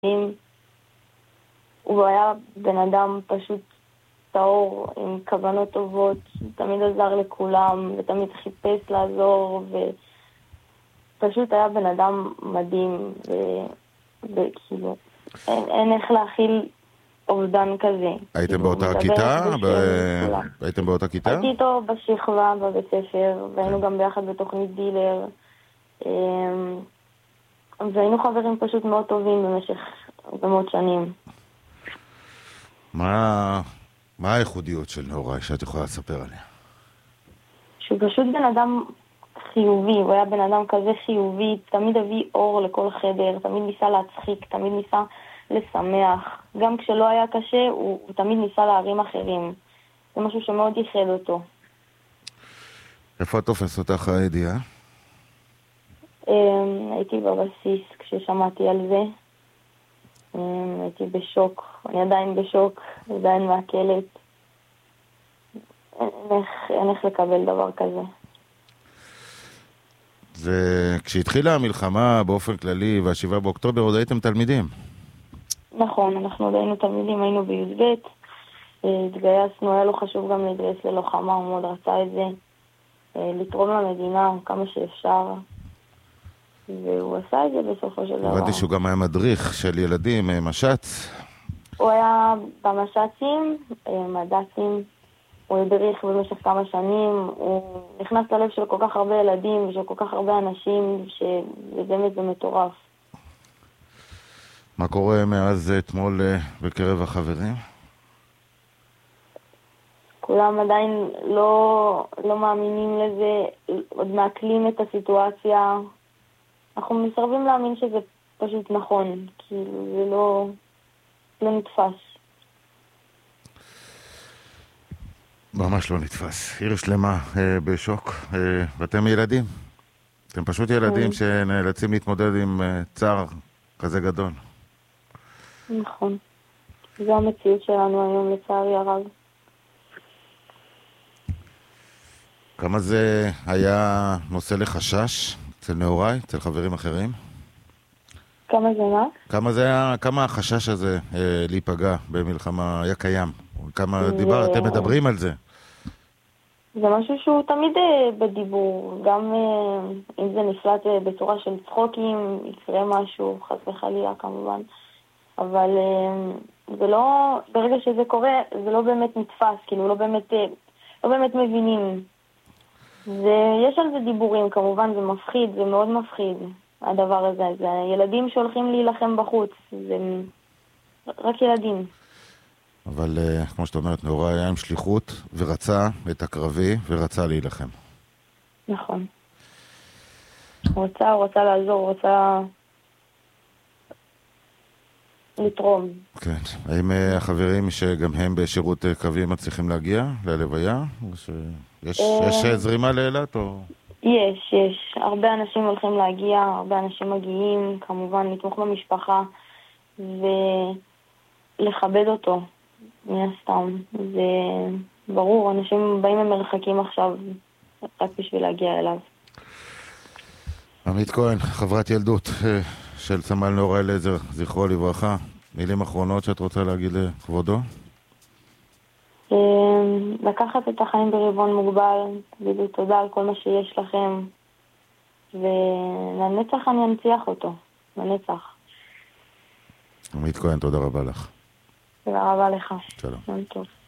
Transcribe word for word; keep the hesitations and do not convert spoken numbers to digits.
הוא היה בן אדם פשוט טהור, עם כוונות טובות, תמיד עזר לכולם, ותמיד חיפש לעזור, ופשוט היה בן אדם מדהים, וכאילו, אין, אין איך להכיל אובדן כזה. הייתם באותה כיתה? הייתם באותה כיתה? הייתי איתו בשכבה, בבית ספר, והיינו גם ביחד בתוכנית דילר, והיינו חברים פשוט מאוד טובים במשך מאוד שנים. מה, מה הייחודיות של נאורי שאת יכולה לספר עליה? שהוא פשוט בן אדם חיובי, הוא היה בן אדם כזה חיובי, תמיד הביא אור לכל חדר, תמיד ניסה להצחיק, תמיד ניסה לשמח. גם כשלא היה קשה, הוא, הוא תמיד ניסה להרים אחרים. זה משהו שמאוד ייחד אותו. איפה את תופס אותך הידיעה? הייתי בבסיס כששמעתי על זה. הייתי בשוק, אני עדיין בשוק, עדיין מעכלת. אין איך, אין איך לקבל דבר כזה. וכשהתחילה המלחמה באופן כללי והשבעה באוקטובר עוד הייתם תלמידים? נכון, אנחנו עוד היינו תלמידים, היינו בי"ב, התגייסנו, היה לו חשוב גם להתגייס ללוחמה, הוא מאוד רצה את זה, לתרום למדינה כמה שאפשר, והוא עשה את זה בסופו של דבר. הבנתי שהוא גם היה מדריך של ילדים, מש"ץ. הוא היה במש"צים, מד"צים, הוא הדריך במשך כמה שנים, הוא נכנס ללב של כל כך הרבה ילדים ושל כל כך הרבה אנשים, שבאמת זה מטורף. מה קורה מאז אתמול בקרב החברים? כולם עדיין לא, לא מאמינים לזה, עוד מעכלים את הסיטואציה. אנחנו מסרבים להאמין שזה פשוט נכון, כאילו זה לא, לא נתפס. ממש לא נתפס. עיר שלמה אה, בשוק. אה, ואתם ילדים. אתם פשוט ילדים שנאלצים להתמודד עם אה, צער כזה גדול. נכון. זו המציאות שלנו היום, לצערי הרב. כמה זה היה נושא לחשש אצל נאורי, אצל חברים אחרים? כמה זה מה? כמה זה היה, כמה החשש הזה אה, להיפגע במלחמה היה קיים? כמה זה... דיבר, אתם מדברים על זה? זה משהו שהוא תמיד אה, בדיבור, גם אה, אם זה נפלט אה, בצורה של צחוקים, יקרה משהו, חס וחלילה כמובן. אבל אה, זה לא, ברגע שזה קורה, זה לא באמת נתפס, כאילו לא באמת, אה, לא באמת מבינים. ויש על זה דיבורים, כמובן זה מפחיד, זה מאוד מפחיד, הדבר הזה. זה ילדים שהולכים להילחם בחוץ, זה רק ילדים. אבל כמו שאת אומרת, נאורי היה עם שליחות ורצה את הקרבי ורצה להילחם. נכון. הוא רצה, הוא רצה לעזור, הוא רצה לתרום. כן. האם החברים שגם הם בשירות קרבי מצליחים להגיע ללוויה? יש, יש זרימה לאילת או... יש, יש. הרבה אנשים הולכים להגיע, הרבה אנשים מגיעים, כמובן לתמוך במשפחה ולכבד אותו, מהסתם. זה ברור, אנשים באים ממרחקים עכשיו רק בשביל להגיע אליו. עמית כהן, חברת ילדות של סמל נאורי אליעזר, זכרו לברכה. מילים אחרונות שאת רוצה להגיד לכבודו? לקחת את החיים ברבעון מוגבל, תגידו תודה על כל מה שיש לכם, ולנצח אני אנציח אותו, לנצח. עמית כהן, תודה רבה לך. תודה רבה לך. שלום. יום טוב.